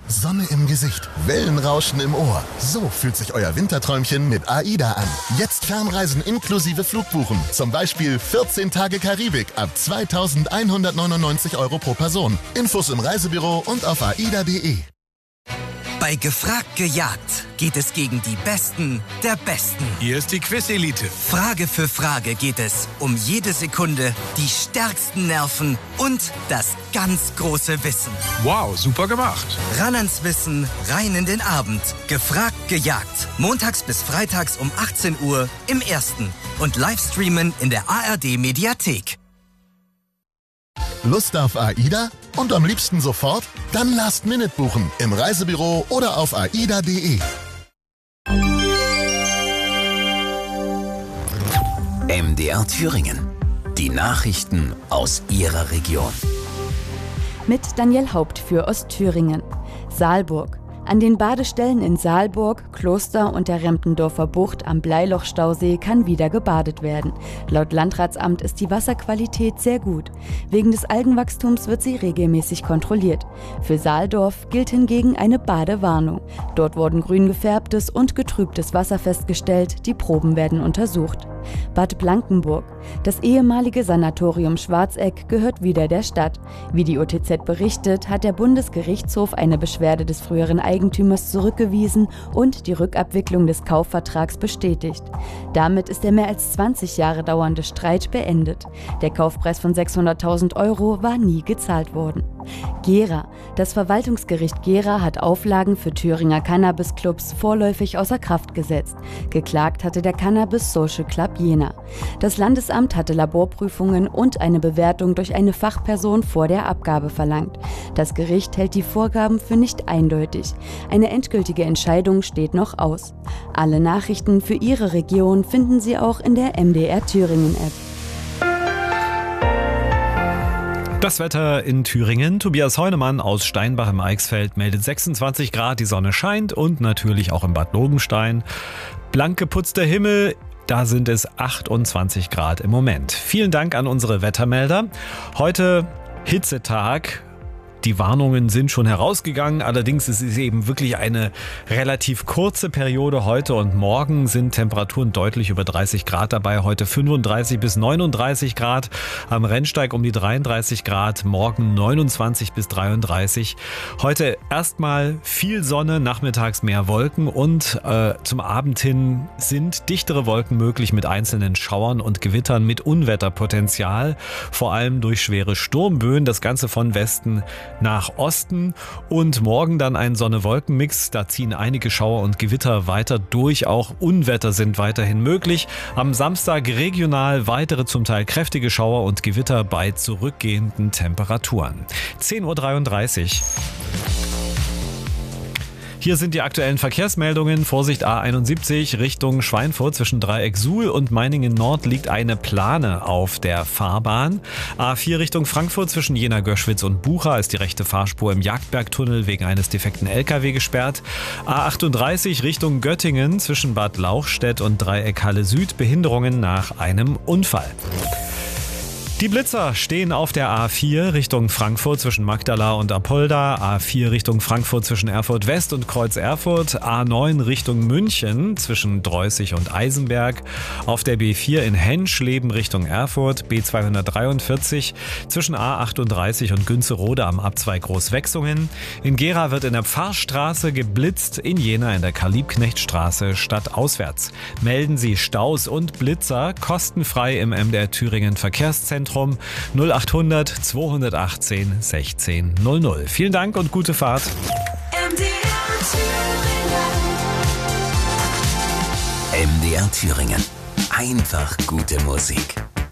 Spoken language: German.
Sonne im Gesicht, Wellenrauschen im Ohr. So fühlt sich euer Winterträumchen mit AIDA an. Jetzt Fernreisen inklusive Flugbuchen. Zum Beispiel 14 Tage Karibik ab 2.199 € pro Person. Infos im Reisebüro und auf aida.de. Bei Gefragt gejagt geht es gegen die Besten der Besten. Hier ist die Quiz-Elite. Frage für Frage geht es um jede Sekunde, die stärksten Nerven und das ganz große Wissen. Wow, super gemacht. Ran ans Wissen, rein in den Abend. Gefragt gejagt. Montags bis freitags um 18 Uhr im Ersten. Und Livestreamen in der ARD-Mediathek. Lust auf AIDA? Und am liebsten sofort? Dann Last-Minute buchen im Reisebüro oder auf aida.de. MDR Thüringen. Die Nachrichten aus Ihrer Region. Mit Daniel Haupt für Ostthüringen. Saalburg. An den Badestellen in Saalburg, Kloster und der Rempendorfer Bucht am Bleilochstausee kann wieder gebadet werden. Laut Landratsamt ist die Wasserqualität sehr gut. Wegen des Algenwachstums wird sie regelmäßig kontrolliert. Für Saaldorf gilt hingegen eine Badewarnung. Dort wurden grün gefärbtes und getrübtes Wasser festgestellt, die Proben werden untersucht. Bad Blankenburg. Das ehemalige Sanatorium Schwarzeck gehört wieder der Stadt. Wie die OTZ berichtet, hat der Bundesgerichtshof eine Beschwerde des früheren Eigentümers zurückgewiesen und die Rückabwicklung des Kaufvertrags bestätigt. Damit ist der mehr als 20 Jahre dauernde Streit beendet. Der Kaufpreis von 600.000 € war nie gezahlt worden. Gera. Das Verwaltungsgericht Gera hat Auflagen für Thüringer Cannabis-Clubs vorläufig außer Kraft gesetzt. Geklagt hatte der Cannabis Social Club Jena. Das Landesamt hatte Laborprüfungen und eine Bewertung durch eine Fachperson vor der Abgabe verlangt. Das Gericht hält die Vorgaben für nicht eindeutig. Eine endgültige Entscheidung steht noch aus. Alle Nachrichten für Ihre Region finden Sie auch in der MDR Thüringen App. Das Wetter in Thüringen. Tobias Heunemann aus Steinbach im Eichsfeld meldet 26 Grad, die Sonne scheint und natürlich auch in Bad Lobenstein. Blank geputzter Himmel, da sind es 28 Grad im Moment. Vielen Dank an unsere Wettermelder. Heute Hitzetag. Die Warnungen sind schon herausgegangen, allerdings ist es eben wirklich eine relativ kurze Periode. Heute und morgen sind Temperaturen deutlich über 30 Grad dabei. Heute 35 bis 39 Grad, am Rennsteig um die 33 Grad, morgen 29 bis 33. Heute erstmal viel Sonne, nachmittags mehr Wolken und zum Abend hin sind dichtere Wolken möglich mit einzelnen Schauern und Gewittern mit Unwetterpotenzial, vor allem durch schwere Sturmböen, das Ganze von Westen nach Osten und morgen dann ein Sonne-Wolken-Mix. Da ziehen einige Schauer und Gewitter weiter durch. Auch Unwetter sind weiterhin möglich. Am Samstag regional weitere zum Teil kräftige Schauer und Gewitter bei zurückgehenden Temperaturen. 10.33 Uhr. Hier sind die aktuellen Verkehrsmeldungen. Vorsicht A71 Richtung Schweinfurt zwischen Dreieck Suhl und Meiningen Nord liegt eine Plane auf der Fahrbahn. A4 Richtung Frankfurt zwischen Jena-Göschwitz und Bucha ist die rechte Fahrspur im Jagdbergtunnel wegen eines defekten LKW gesperrt. A38 Richtung Göttingen zwischen Bad Lauchstädt und Dreieck Halle Süd Behinderungen nach einem Unfall. Die Blitzer stehen auf der A4 Richtung Frankfurt zwischen Magdala und Apolda, A4 Richtung Frankfurt zwischen Erfurt West und Kreuz Erfurt, A9 Richtung München zwischen Dreußig und Eisenberg, auf der B4 in Henschleben Richtung Erfurt, B243 zwischen A38 und Günzerode am Abzweig Großwechsungen. In Gera wird in der Pfarrstraße geblitzt, in Jena in der Karl-Liebknecht-Straße stadtauswärts. Melden Sie Staus und Blitzer kostenfrei im MDR Thüringen Verkehrszentrum 0800 218 16 00. Vielen Dank und gute Fahrt. MDR Thüringen. Einfach gute Musik.